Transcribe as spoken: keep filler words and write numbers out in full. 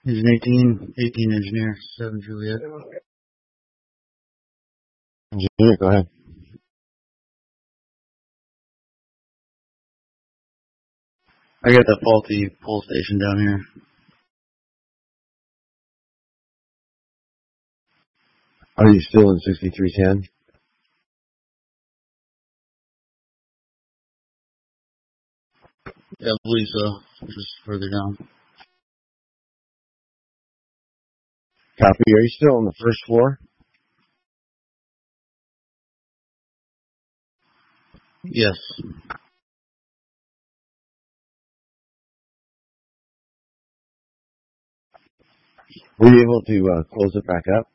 He's an eighteen, eighteen engineer, seven Juliet. Engineer, go ahead. I got the faulty pull station down here. Are you still in sixty-three ten? Yeah, I believe so. Just further down. Copy. Are you still on the first floor? Yes. Were you able to uh, close it back up?